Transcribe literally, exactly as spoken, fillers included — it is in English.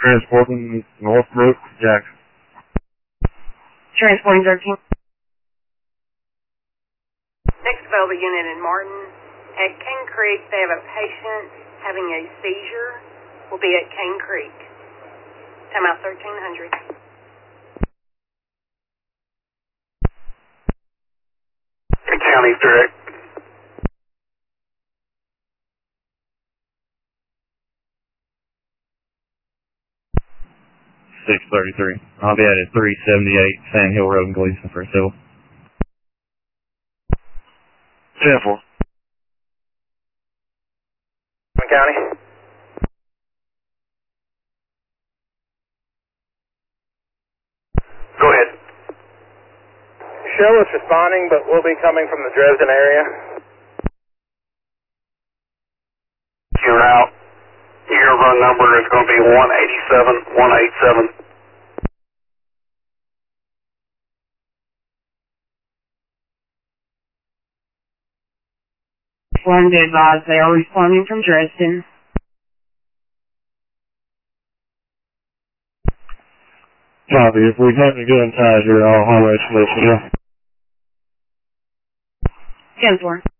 Transporting Northbrook, Jackson. Transporting thirteen. Next available unit in Martin. At Cane Creek, they have a patient having a seizure. Will be at Cane Creek. Time out thirteen hundred. County direct. six thirty-three. I'll be at three seventy-eight Sand Hill Road in Gleason for a civil. ten four. County. Go ahead. Show is responding, but we'll be coming from the Dresden area. You're out. Your run number is going to be one eighty-seven one eighty-seven. One to advise they are responding from Dresden. Copy. If we have any gun ties here, I'll highway solution. ten four.